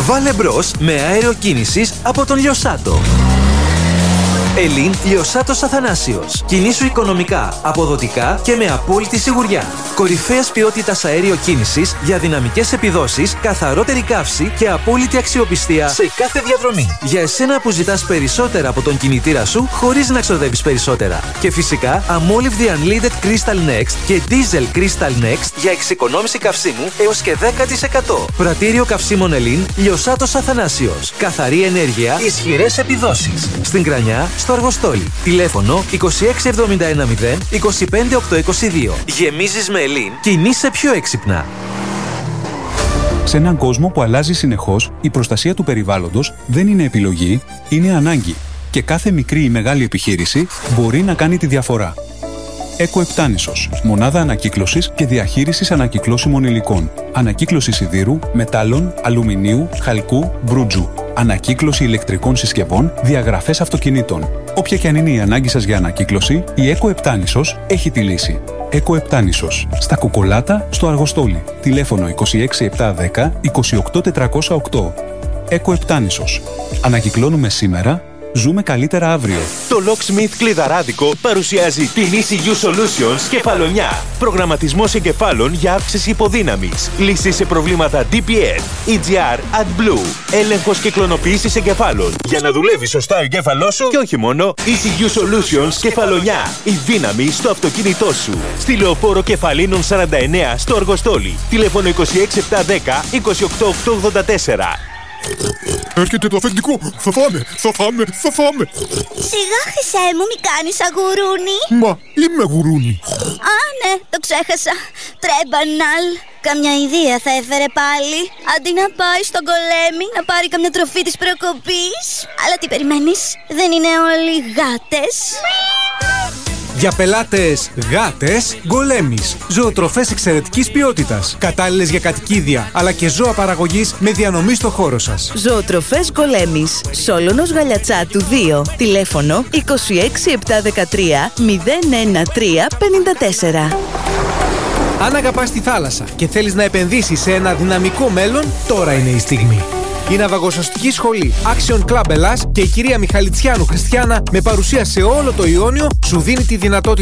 Βάλε μπρος με αέριο κίνησης από τον Λιοσάτο. Ελλήν Λιοσάτος Αθανάσιος. Κινήσου οικονομικά, αποδοτικά και με απόλυτη σιγουριά. Κορυφαίας ποιότητας αέριο κίνησης για δυναμικές επιδόσεις, καθαρότερη καύση και απόλυτη αξιοπιστία σε κάθε διαδρομή. Για εσένα που ζητάς περισσότερα από τον κινητήρα σου χωρίς να ξοδεύεις περισσότερα. Και φυσικά αμόλυβδη Unleaded Crystal Next και Diesel Crystal Next για εξοικονόμηση καυσίμου έως και 10%. Πρατήριο καυσίμων Ελλήν Λιοσάτος Αθανάσιος. Καθαρή ενέργεια, ισχυρές επιδόσεις. Στην Κρανιά, στο Αργοστόλι. Τηλέφωνο 26710 25822. Γεμίζεις με Ελλήν, κινείσαι πιο έξυπνα. Σε έναν κόσμο που αλλάζει συνεχώς, η προστασία του περιβάλλοντος δεν είναι επιλογή, είναι ανάγκη. Και κάθε μικρή ή μεγάλη επιχείρηση μπορεί να κάνει τη διαφορά. Eco-Eptanissos. Μονάδα ανακύκλωσης και διαχείρισης ανακυκλώσιμων υλικών. Ανακύκλωση σιδήρου, μετάλλων, αλουμινίου, χαλκού, μπρούτζου. Ανακύκλωση ηλεκτρικών συσκευών, διαγραφές αυτοκινήτων. Όποια και αν είναι η ανάγκη σας για ανακύκλωση, η Eco-Eptanissos έχει τη λύση. Eco-Eptanissos. Στα Κουκολάτα, στο Αργοστόλι. Τηλέφωνο 26710 28408. Eco-Eptanissos. Ανακυκλώνουμε σήμερα, ζούμε καλύτερα αύριο. Το Locksmith Κλειδαράδικο παρουσιάζει την ECU Solutions Κεφαλονιά. Προγραμματισμός εγκεφάλων για αύξηση υποδύναμης. Λύσεις σε προβλήματα DPF, EGR, AdBlue. Έλεγχος και κλωνοποίησης εγκεφάλων. Για να δουλεύει σωστά ο εγκέφαλός σου και όχι μόνο. ECU Solutions Κεφαλονιά. Η δύναμη στο αυτοκίνητό σου. Στη Λεωφόρο Κεφαλίνων 49 στο Αργοστόλι. Τηλέφωνο 26710 28884. Έρχεται το αφεντικό. Θα φάμε. Σιγά, Χρυσέ μου, μη κάνεις αγουρούνι. Μα είμαι γουρούνι. Α, ναι, το ξέχασα. Τρέμπαναλ. Καμιά ιδέα θα έφερε πάλι. Αντί να πάει στον Γκολέμι να πάρει καμιά τροφή της προκοπής. Αλλά τι περιμένεις, δεν είναι όλοι γάτες? Για πελάτες γάτες, Γκολέμις. Ζωοτροφές εξαιρετικής ποιότητας. Κατάλληλες για κατοικίδια, αλλά και ζώα παραγωγής με διανομή στο χώρο σας. Ζωοτροφές Γκολέμις. Σόλωνος Γαλιατσάτου 2. Τηλέφωνο 26713 01354. Αν αγαπάς τη θάλασσα και θέλεις να επενδύσεις σε ένα δυναμικό μέλλον, τώρα είναι η στιγμή. Η ναυαγοσωστική σχολή Action Club Ελλάς και η κυρία Μιχαλητσιάνου Χριστιάνα, με παρουσία σε όλο το Ιόνιο, σου δίνει τη δυνατότητα